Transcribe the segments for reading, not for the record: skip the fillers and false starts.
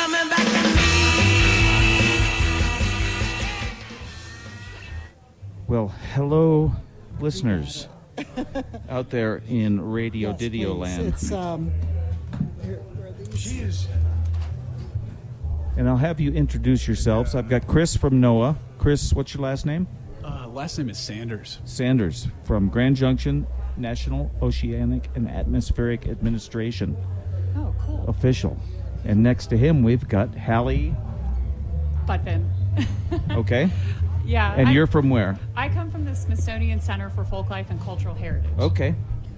coming back to me. Well, hello, listeners out there in Radio Didio land. It's here are these. And I'll have you introduce yourselves. I've got Chris from NOAA. Chris, what's your last name? Last name is Sanders. Sanders from Grand Junction National Oceanic and Atmospheric Administration. Oh, cool. Official. And next to him, we've got Hallie. Button. Okay. Yeah. And you're from where? I come from the Smithsonian Center for Folklife and Cultural Heritage. Okay.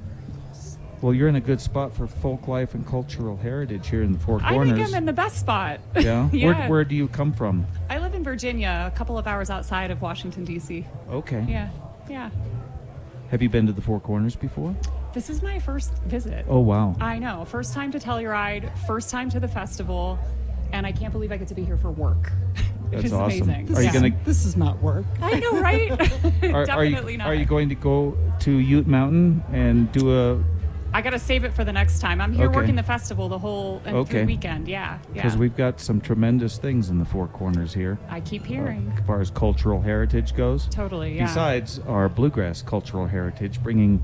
Well, you're in a good spot for folk life and cultural heritage here in the Four Corners. I think I'm in the best spot. Yeah? Yeah. Where do you come from? I live in Virginia, a couple of hours outside of Washington, D.C. Okay. Yeah. Have you been to the Four Corners before? This is my first visit. Oh, wow. I know. First time to Telluride, first time to the festival, and I can't believe I get to be here for work. That's It's awesome. amazing. Are you gonna? This is not work. I know, right? Definitely not. Are you going to go to Ute Mountain and do a? I got to save it for the next time. I'm here Okay. working the festival the whole Okay. weekend. Yeah. Because we've got some tremendous things in the Four Corners here. I keep hearing. As far as cultural heritage goes. Totally, yeah. Besides our bluegrass cultural heritage, bringing,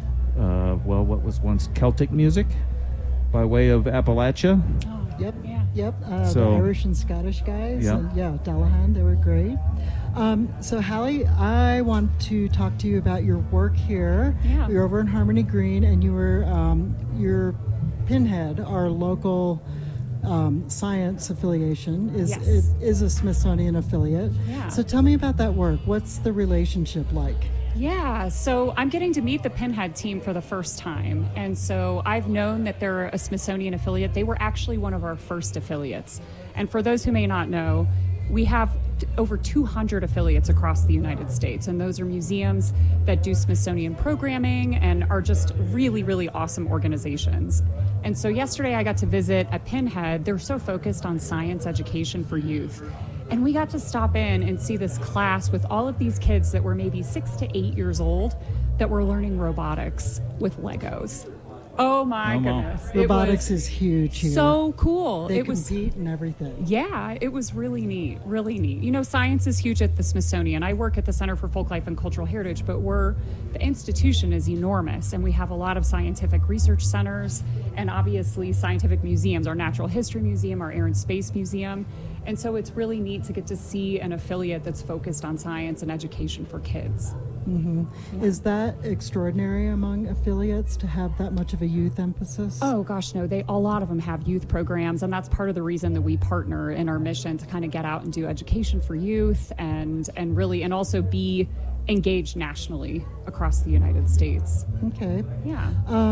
what was once Celtic music by way of Appalachia. Oh, Yep. yeah. Yep. So- The Irish and Scottish guys. Yeah. And Delahan, they were great. So, Hallie, I want to talk to you about your work here. Yeah. You're over in Harmony Green, and you were your Pinhead, our local science affiliation, Yes. is a Smithsonian affiliate. Yeah. So, tell me about that work. What's the relationship like? Yeah, so I'm getting to meet the Pinhead team for the first time. And so I've known that they're a Smithsonian affiliate. They were actually one of our first affiliates. And for those who may not know, we have over 200 affiliates across the United States. And those are museums that do Smithsonian programming and are just really, really awesome organizations. And so yesterday I got to visit at Pinhead. They're so focused on science education for youth. And we got to stop in and see this class with all of these kids that were maybe 6 to 8 years old that were learning robotics with Legos. Oh my goodness. It Robotics was is huge here. so cool. They It was compete and everything. yeah, it was really neat, really neat. You know, science is huge at the Smithsonian. I work at the Center for Folklife and Cultural Heritage, but the institution is enormous, and we have a lot of scientific research centers and obviously scientific museums, our Natural History Museum, our Air and Space Museum. And so it's really neat to get to see an affiliate that's focused on science and education for kids. Is that extraordinary among affiliates to have that much of a youth emphasis? Oh gosh, no, a lot of them have youth programs, and that's part of the reason that we partner in our mission to kind of get out and do education for youth and also be engaged nationally across the United States. Okay. Yeah.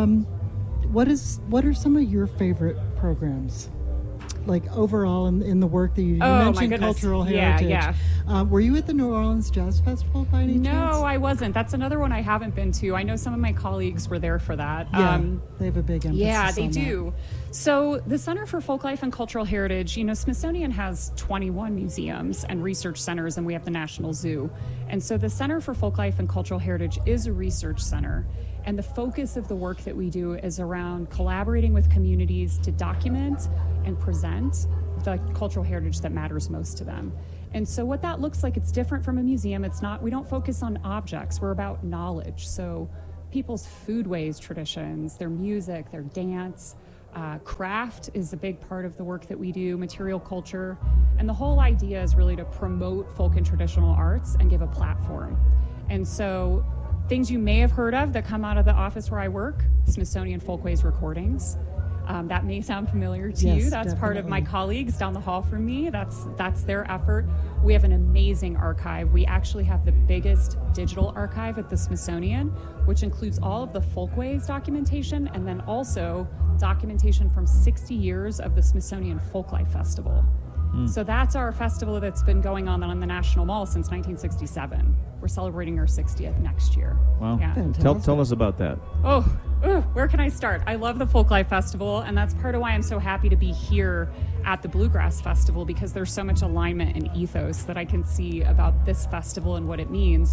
What are some of your favorite programs? Like overall in the work that you Oh, my mentioned, goodness. cultural Yeah, heritage. Were you at the New Orleans Jazz Festival by any chance? No, I wasn't. That's another one I haven't been to. I know some of my colleagues were there for that. Yeah, they have a big emphasis. Yeah, they on do. So the Center for Folklife and Cultural Heritage, you know, Smithsonian has 21 museums and research centers, and we have the National Zoo. And so the Center for Folklife and Cultural Heritage is a research center. And the focus of the work that we do is around collaborating with communities to document and present the cultural heritage that matters most to them. And so what that looks like, it's different from a museum. We don't focus on objects. We're about knowledge. So people's foodways traditions, their music, their dance, craft is a big part of the work that we do, material culture. And the whole idea is really to promote folk and traditional arts and give a platform. And so things you may have heard of that come out of the office where I work, Smithsonian Folkways recordings. That may sound familiar to Yes, you. That's part of my definitely. colleagues down the hall from me. That's their effort. We have an amazing archive. We actually have the biggest digital archive at the Smithsonian, which includes all of the Folkways documentation and then also documentation from 60 years of the Smithsonian Folklife Festival. So that's our festival that's been going on the National Mall since 1967. We're celebrating our 60th next year. Wow. Yeah. Tell us about that. Where can I start? I love the Folklife Festival, and that's part of why I'm so happy to be here at the Bluegrass Festival, because there's so much alignment and ethos that I can see about this festival and what it means.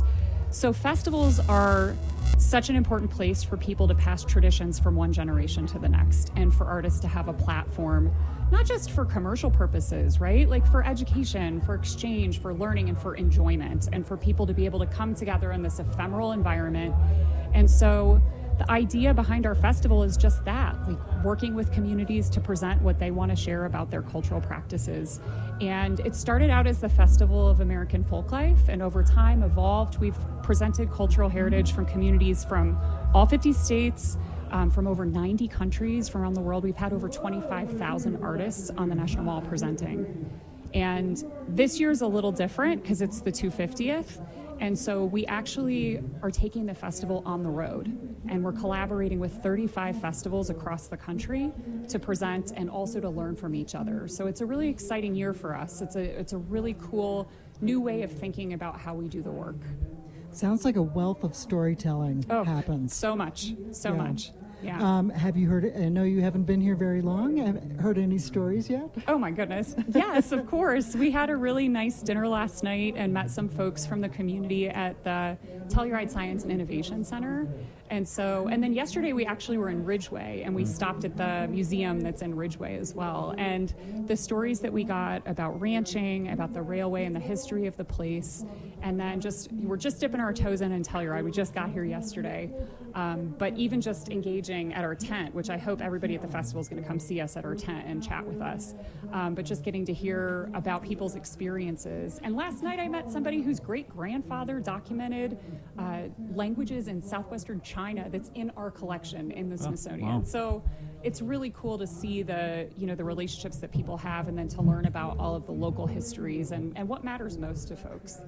So festivals are such an important place for people to pass traditions from one generation to the next, and for artists to have a platform, not just for commercial purposes, right? Like for education, for exchange, for learning, and for enjoyment, and for people to be able to come together in this ephemeral environment. And so the idea behind our festival is just that, like working with communities to present what they want to share about their cultural practices. And it started out as the Festival of American Folklife, and over time evolved. We've presented cultural heritage from communities from all 50 states, from over 90 countries from around the world. We've had over 25,000 artists on the National Mall presenting. And this year's a little different because it's the 250th. And so we actually are taking the festival on the road, and we're collaborating with 35 festivals across the country to present and also to learn from each other. So it's a really exciting year for us. It's a really cool new way of thinking about how we do the work. Sounds like a wealth of storytelling happens. So much. Yeah. Have you heard, I know you haven't been here very long, have heard any stories yet? Oh my goodness. Yes, of course. We had a really nice dinner last night and met some folks from the community at the Telluride Science and Innovation Center. And then yesterday we actually were in Ridgeway, and we stopped at the museum that's in Ridgeway as well. And the stories that we got about ranching, about the railway and the history of the place, and then we're just dipping our toes in Telluride. We just got here yesterday. But even just engaging at our tent, which I hope everybody at the festival is going to come see us at our tent and chat with us. But just getting to hear about people's experiences. And last night I met somebody whose great-grandfather documented languages in southwestern China that's in our collection in the Smithsonian. Wow. So it's really cool to see the relationships that people have, and then to learn about all of the local histories and what matters most to folks.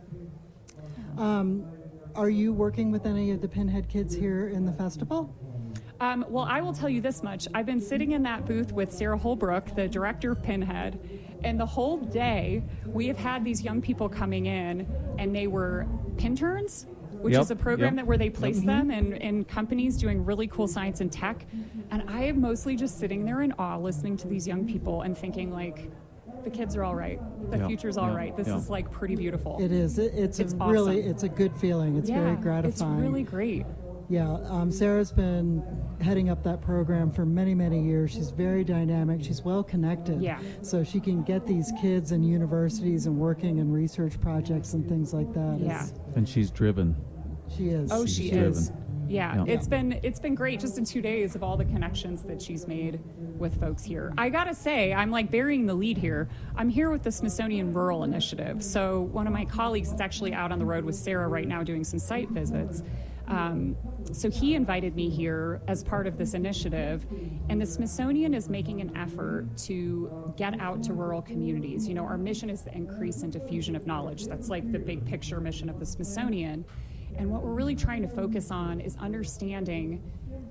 Are you working with any of the Pinhead kids here in the festival? Well, I will tell you this much. I've been sitting in that booth with Sarah Holbrook, the director of Pinhead, and the whole day we have had these young people coming in, and they were Pinterns, which is a program where they place them in companies doing really cool science and tech. And I am mostly just sitting there in awe listening to these young people and thinking, like, the kids are all right. The future's all right. This is like pretty beautiful. It is. It's awesome. Really, it's a good feeling. It's very gratifying. It's really great. Yeah, Sarah's been heading up that program for many, many years. She's very dynamic. She's well connected. Yeah. So she can get these kids in universities and working in research projects and things like that. Yeah. And she's driven. She is. Oh, She's she driven. is. Yeah, it's been great just in 2 days of all the connections that she's made with folks here. I gotta say, I'm like burying the lead here. I'm here with the Smithsonian Rural Initiative. So one of my colleagues is actually out on the road with Sarah right now doing some site visits. So he invited me here as part of this initiative, and the Smithsonian is making an effort to get out to rural communities. You know, our mission is the increase and diffusion of knowledge. That's like the big picture mission of the Smithsonian. And what we're really trying to focus on is understanding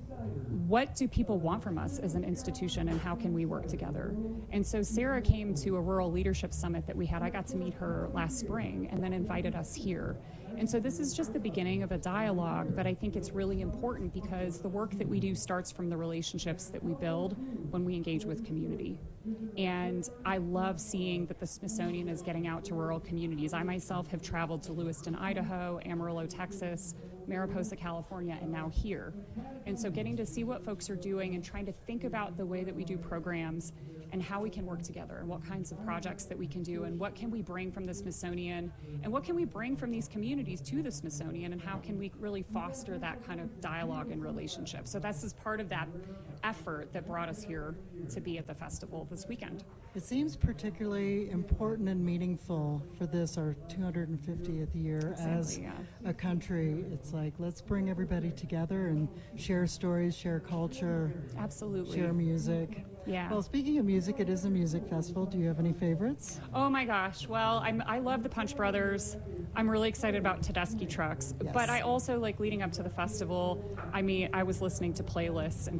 what do people want from us as an institution, and how can we work together? And so Sarah came to a rural leadership summit that we had. I got to meet her last spring and then invited us here. And so this is just the beginning of a dialogue, but I think it's really important because the work that we do starts from the relationships that we build when we engage with community. And I love seeing that the Smithsonian is getting out to rural communities. I myself have traveled to Lewiston, Idaho, Amarillo, Texas, Mariposa, California, and now here. And so getting to see what folks are doing and trying to think about the way that we do programs and how we can work together and what kinds of projects that we can do and what can we bring from the Smithsonian and what can we bring from these communities to the Smithsonian, and how can we really foster that kind of dialogue and relationship. So this is part of that effort that brought us here to be at the festival this weekend. It seems particularly important and meaningful for this, our 250th year as a country. It's like, let's bring everybody together and share stories, share culture. Absolutely. Share music. Yeah. Well, speaking of music, it is a music festival. Do you have any favorites? Oh my gosh. Well, I love the Punch Brothers. I'm really excited about Tedeschi Trucks. Yes. But I also, like, leading up to the festival, I was listening to playlists and kind of digging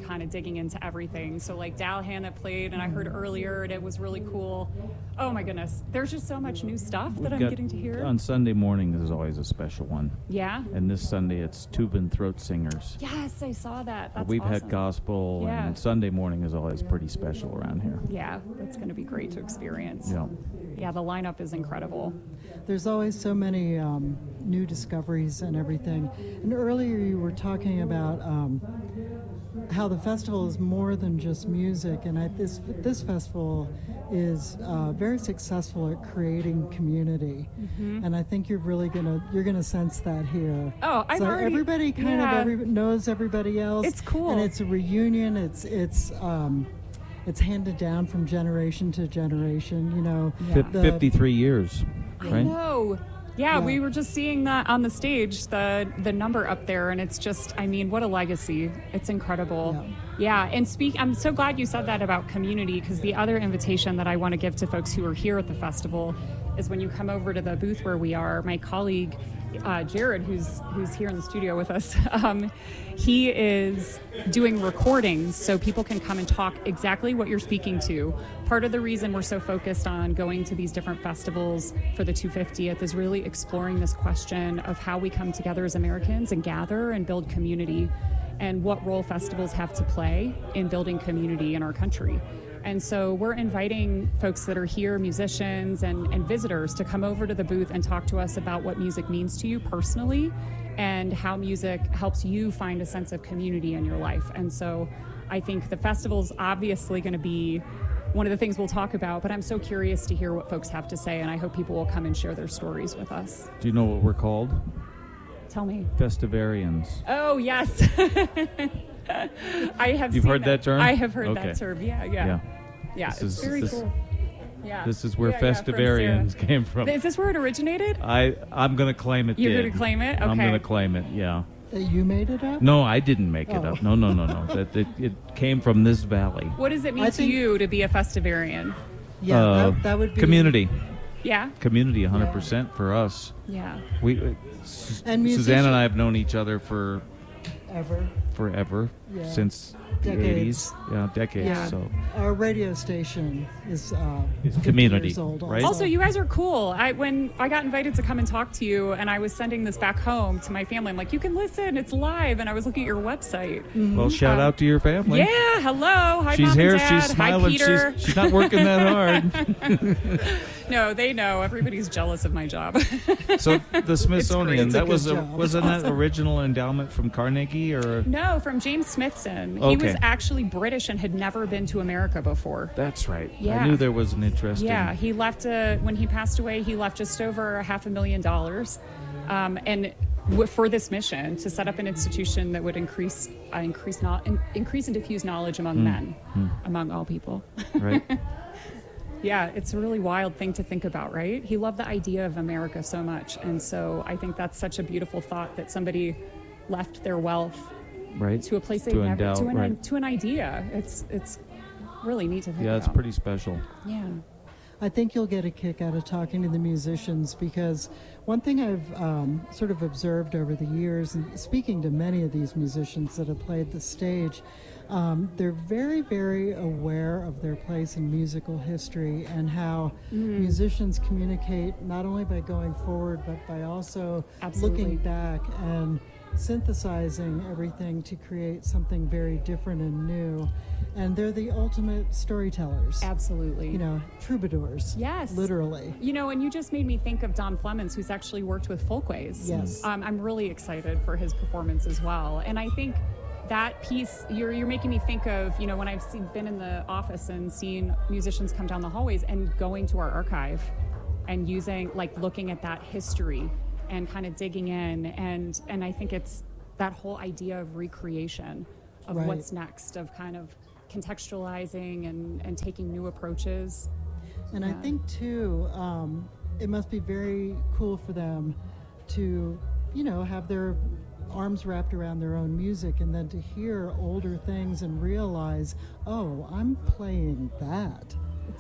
digging into everything. So like Dal Hannah played, and I heard earlier, and it was really cool. Oh my goodness, there's just so much new stuff that I'm getting to hear. On Sunday morning is always a special one. Yeah. And this Sunday it's tuba and throat singers. Yes, I saw that. That's We've awesome. had gospel, Yeah. and Sunday morning is always pretty special around here. Yeah, that's going to be great to experience. Yeah. Yeah, the lineup is incredible. There's always so many new discoveries and everything. And earlier you were talking about how the festival is more than just music, and this festival is very successful at creating community. And I think you're gonna sense that here. Oh, I've already. Everybody knows everybody else. It's cool, and it's a reunion. It's handed down from generation to generation. You know, 53 years, right? I know. Yeah, we were just seeing that on the stage, the number up there, and it's just, I mean, what a legacy. It's incredible. Yeah, and I'm so glad you said that about community, because the other invitation that I want to give to folks who are here at the festival is when you come over to the booth where we are, my colleague, Jared, who's here in the studio with us, he is doing recordings so people can come and talk exactly what you're speaking to. Part of the reason we're so focused on going to these different festivals for the 250th is really exploring this question of how we come together as Americans and gather and build community, and what role festivals have to play in building community in our country. And so we're inviting folks that are here, musicians and visitors, to come over to the booth and talk to us about what music means to you personally and how music helps you find a sense of community in your life. And so I think the festival's obviously going to be one of the things we'll talk about, but I'm so curious to hear what folks have to say, and I hope people will come and share their stories with us. Do you know what we're called? Tell me. Festivarians. Oh, yes. I have. You've heard that term? I have heard that term. Yeah. It's very cool. Yeah. This is where Festivarians came from. Is this where it originated? I'm going to claim it. You're going to claim it? Okay. I'm going to claim it. Yeah. You made it up? No, I didn't make it up. No. It came from this valley. What does it mean to you to be a Festivarian? Yeah, that would be community. Yeah. Community, 100% for us. Yeah. And Suzanne and I have known each other for forever, since decades. The 80s. Yeah, decades. Yeah. So our radio station is community, years old right? Also, you guys are cool. When I got invited to come and talk to you, and I was sending this back home to my family, I'm like, you can listen, it's live. And I was looking at your website. Well, shout out to your family. Yeah, hello. Hi, she's Mom here. and Dad. She's smiling. Hi, Peter. She's not working that hard. No, they know. Everybody's jealous of my job. So the Smithsonian, It's a that was good job. wasn't that original endowment from Carnegie or? No, from James Smithson. He Okay. was actually British and had never been to America before. That's right. Yeah. I knew there was an interesting. Yeah, he left when he passed away. He left just over $500,000, and for this mission to set up an institution that would increase and diffuse knowledge among men, among all people. Right. Yeah, it's a really wild thing to think about, right? He loved the idea of America so much, and so I think that's such a beautiful thought that somebody left their wealth Right. to a place they To never endow, right. to an idea. It's really neat to think Yeah, about. it's pretty special. Yeah. I think you'll get a kick out of talking to the musicians, because one thing I've sort of observed over the years, and speaking to many of these musicians that have played the stage, they're very, very aware of their place in musical history and how musicians communicate not only by going forward, but by also Absolutely. looking back and synthesizing everything to create something very different and new. And they're the ultimate storytellers. Absolutely. You know, troubadours. Yes. Literally. You know, and you just made me think of Don Flemons, who's actually worked with Folkways. Yes. I'm really excited for his performance as well. And I think that piece, you're making me think of, you know, when I've been in the office and seen musicians come down the hallways and going to our archive and looking at that history and kind of digging in. And I think it's that whole idea of recreation of Right. what's next, of kind of contextualizing and taking new approaches. And I think, too, it must be very cool for them to, you know, have their arms wrapped around their own music and then to hear older things and realize, oh, I'm playing that.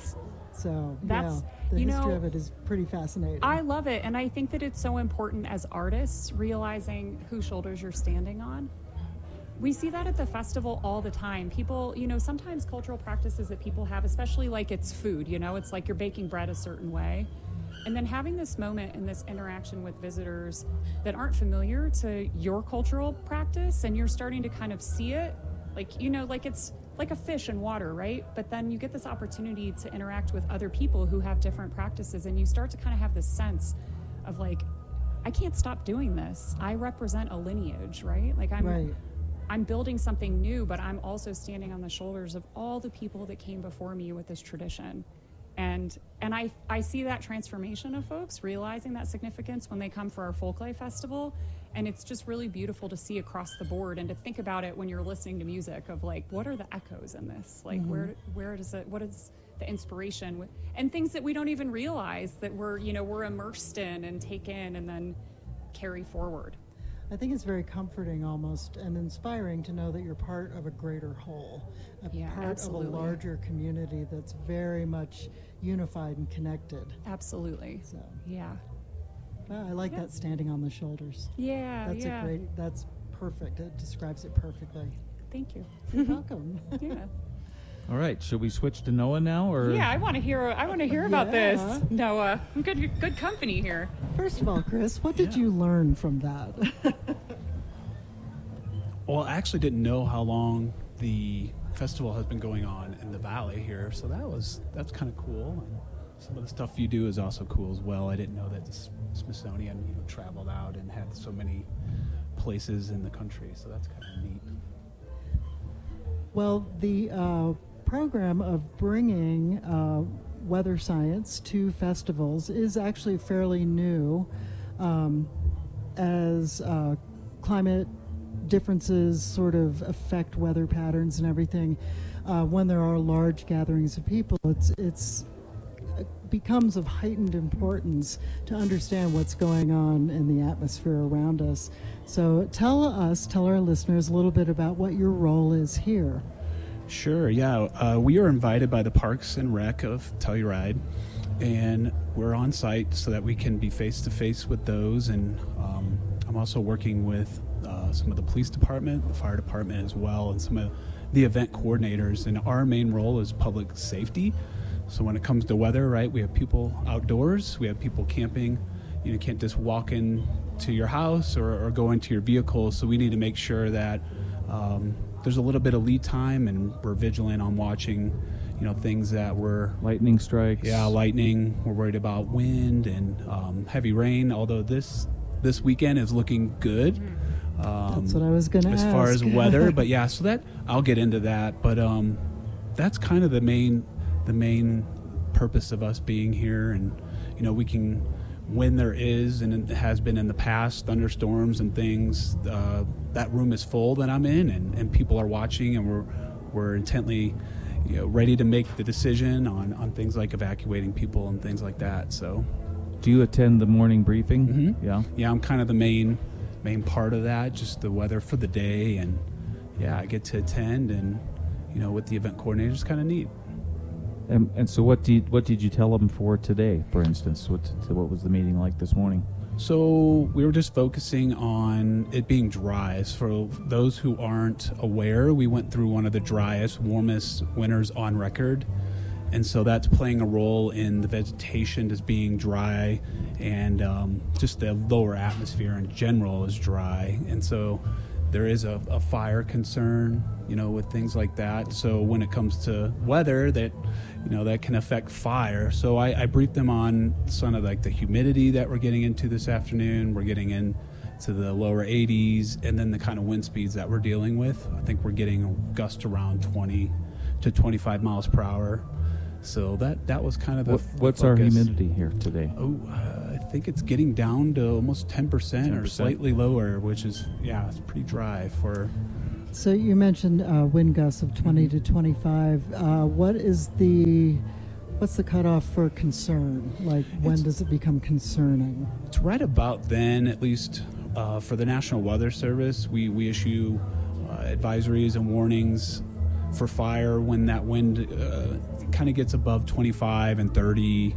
So, That's, the you history know, of it is pretty fascinating. I love it, and I think that it's so important as artists realizing whose shoulders you're standing on. We see that at the festival all the time. People, sometimes cultural practices that people have, especially like it's food, it's like you're baking bread a certain way. And then having this moment and this interaction with visitors that aren't familiar to your cultural practice, and you're starting to kind of see it, like it's like a fish in water, right? But then you get this opportunity to interact with other people who have different practices, and you start to kind of have this sense of like, I can't stop doing this. I represent a lineage, right? Like I'm building something new, but I'm also standing on the shoulders of all the people that came before me with this tradition. And I see that transformation of folks realizing that significance when they come for our Folklife Festival. And it's just really beautiful to see across the board and to think about it when you're listening to music of like, what are the echoes in this? Like, where does it, what is the inspiration? And things that we don't even realize that we're immersed in and take in and then carry forward. I think it's very comforting almost and inspiring to know that you're part of a greater whole, part absolutely. of a larger community that's very much unified and connected. Absolutely. So, yeah. Well, I like that standing on the shoulders. Yeah. That's perfect. It describes it perfectly. Thank you. You're welcome. Yeah. All right, should we switch to Noah now, or? Yeah, I want to hear about this, Noah. I'm good company here. First of all, Chris, what did you learn from that? Well, I actually didn't know how long the festival has been going on in the valley here, so that's kind of cool. And some of the stuff you do is also cool as well. I didn't know that the Smithsonian traveled out and had so many places in the country, so that's kind of neat. Well, the program of bringing weather science to festivals is actually fairly new, as climate differences sort of affect weather patterns and everything. When there are large gatherings of people, it becomes of heightened importance to understand what's going on in the atmosphere around us. So tell our listeners a little bit about what your role is here. Sure, yeah. We are invited by the Parks and Rec of Telluride, and we're on site so that we can be face-to-face with those. And I'm also working with some of the police department, the fire department as well, and some of the event coordinators. And our main role is public safety. So when it comes to weather, right, we have people outdoors, we have people camping. You can't just walk in to your house or go into your vehicle. So we need to make sure that there's a little bit of lead time, and we're vigilant on watching, things that were lightning strikes. Yeah, lightning. We're worried about wind and heavy rain. Although this weekend is looking good. That's what I was going to ask. As far as weather, but yeah, so that I'll get into that. But that's kind of the main purpose of us being here, and we can. When there is, and it has been in the past, thunderstorms and things, that room is full that I'm in, and people are watching, and we're intently, ready to make the decision on things like evacuating people and things like that. So, do you attend the morning briefing? Mm-hmm. Yeah, I'm kind of the main part of that, just the weather for the day, and I get to attend, and with the event coordinator, it's kind of neat. And so what did you tell them for today, for instance? What was the meeting like this morning? So we were just focusing on it being dry. For those who aren't aware, we went through one of the driest, warmest winters on record. And so that's playing a role in the vegetation just being dry, and just the lower atmosphere in general is dry. And so there is a fire concern, with things like that. So when it comes to weather, that can affect fire. So I briefed them on some of like the humidity that we're getting into this afternoon. We're getting into the lower 80s, and then the kind of wind speeds that we're dealing with. I think we're getting a gust around 20 to 25 miles per hour. So that was kind of the what's the our humidity here today? I think it's getting down to almost 10% or slightly lower, which is it's pretty dry for. So you mentioned wind gusts of 20 to 25. What's the cutoff for concern? Like, when does it become concerning? It's right about then, at least for the National Weather Service. We issue advisories and warnings for fire when that wind kind of gets above 25 and 30,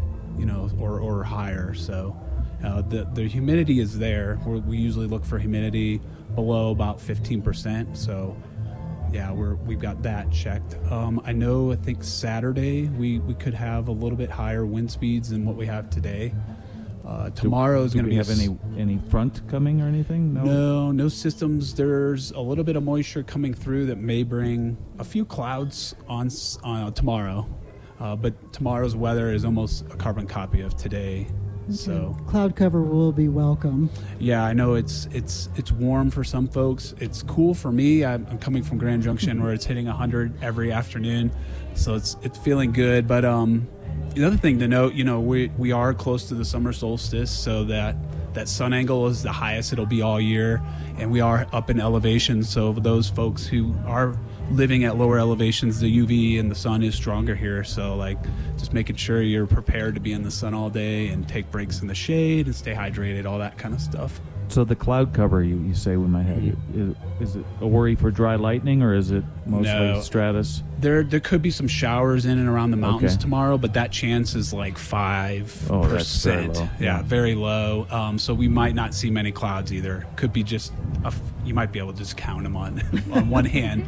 or higher. So the humidity is there. We usually look for humidity below about 15%. So yeah, we've got that checked. I think Saturday we could have a little bit higher wind speeds than what we have today. Tomorrow is going to be. Do we have any front coming or anything? No systems. There's a little bit of moisture coming through that may bring a few clouds on tomorrow. But tomorrow's weather is almost a carbon copy of today. Okay. So cloud cover will be welcome. yeah, I know it's warm for some folks. It's cool for me. I'm coming from Grand Junction where it's hitting 100 every afternoon, so it's feeling good. But the other thing to note, we are close to the summer solstice, so that sun angle is the highest it'll be all year, and we are up in elevation. So for those folks who are living at lower elevations, the UV and the sun is stronger here. So just making sure you're prepared to be in the sun all day and take breaks in the shade and stay hydrated, all that kind of stuff. So the cloud cover you say we might have, is it a worry for dry lightning, or is it mostly stratus? There could be some showers in and around the mountains tomorrow, but that chance is like 5%. Oh, that's very low. Yeah, very low. So we might not see many clouds either. Could be just you might be able to just count them on one hand.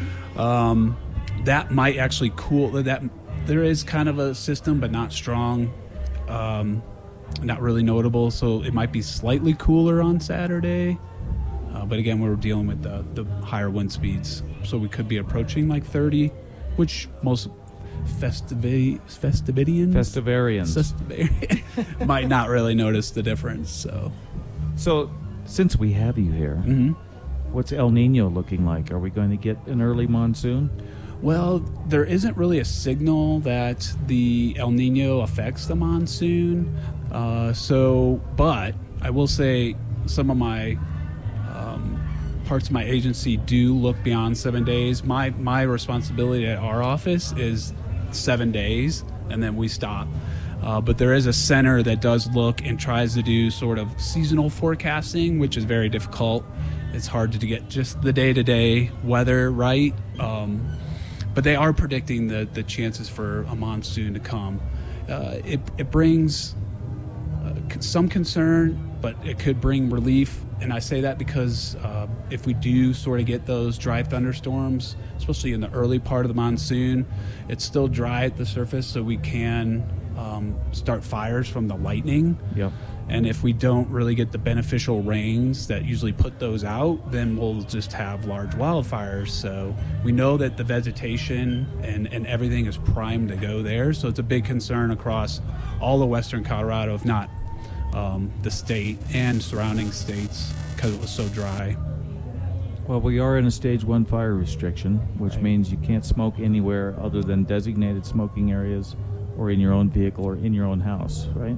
That might actually cool. That there is kind of a system, but not strong. Not really notable, so it might be slightly cooler on Saturday. But again, we're dealing with the higher wind speeds, so we could be approaching like 30, which most festivarians might not really notice the difference. So since we have you here, what's El Nino looking like? Are we going to get an early monsoon? Well, there isn't really a signal that the El Nino affects the monsoon. But I will say some of my parts of my agency do look beyond 7 days. My responsibility at our office is 7 days, and then we stop. But there is a center that does look and tries to do sort of seasonal forecasting, which is very difficult. It's hard to get just the day-to-day weather right. But they are predicting the chances for a monsoon to come. It brings some concern, but it could bring relief. And I say that because if we do sort of get those dry thunderstorms, especially in the early part of the monsoon, it's still dry at the surface, so we can start fires from the lightning. Yep. And if we don't really get the beneficial rains that usually put those out, then we'll just have large wildfires. So we know that the vegetation and everything is primed to go there. So it's a big concern across all of western Colorado, if not the state and surrounding states, because it was so dry. Well, we are in a stage 1 fire restriction, which means you can't smoke anywhere other than designated smoking areas or in your own vehicle or in your own house, right?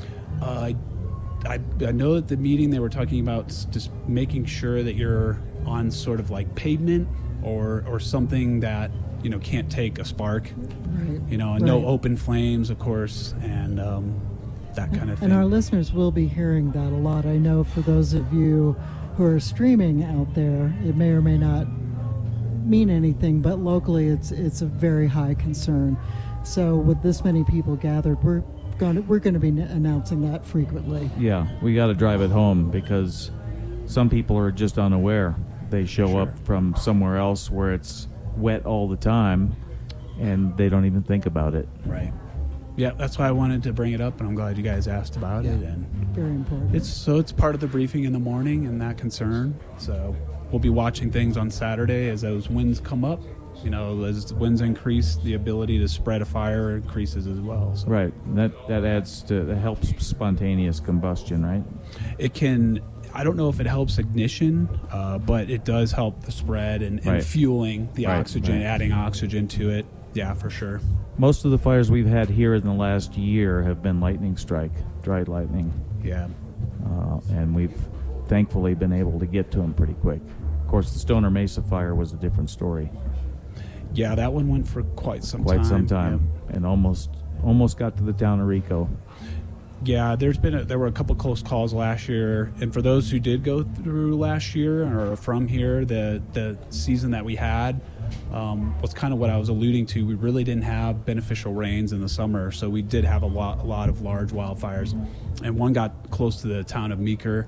I know at the meeting they were talking about just making sure that you're on sort of like pavement or something that can't take a spark, Right. And no open flames, of course, and that kind of thing. And our listeners will be hearing that a lot. I know for those of you who are streaming out there, it may or may not mean anything, but locally it's a very high concern. So with this many people gathered, we're going to be announcing that frequently. Yeah, we got to drive it home because some people are just unaware. They show up from somewhere else where it's wet all the time, and they don't even think about it. Right. Yeah, that's why I wanted to bring it up, and I'm glad you guys asked about it. And very important. It's part of the briefing in the morning and that concern. So we'll be watching things on Saturday as those winds come up. As the winds increase, the ability to spread a fire increases as well. So. Right. That helps spontaneous combustion, right? It can. I don't know if it helps ignition, but it does help the spread and fueling the oxygen, adding oxygen to it. Yeah, for sure. Most of the fires we've had here in the last year have been lightning strike, dry lightning. Yeah. And we've thankfully been able to get to them pretty quick. Of course, the Stoner Mesa fire was a different story. Yeah, that one went for quite some time, and almost got to the town of Rico. Yeah, there were a couple close calls last year, and for those who did go through last year or from here, the season that we had was kind of what I was alluding to. We really didn't have beneficial rains in the summer, so we did have a lot of large wildfires, and one got close to the town of Meeker.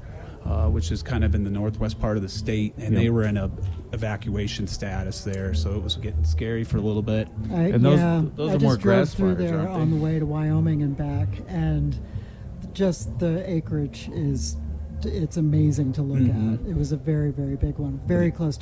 which is kind of in the northwest part of the state, and they were in a evacuation status there, so it was getting scary for a little bit. And those I are just more drove grass through fires, there aren't on they? the way to Wyoming and back, and just the acreage it's amazing to look at. It was a very, very big one, very close